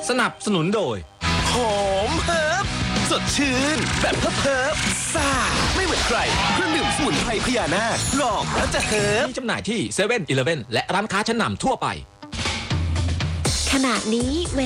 สนับสนุนโดยหอมเฮิร์บสดชื่นแบบเฮิร์บซ่าไม่เหมือนใครเครื่องดื่มสมุนไพรพญานาคลองแล้วจะเฮิร์บมีจำหน่ายที่7-Eleven และร้านค้าชั้นนำทั่วไปขณะนี้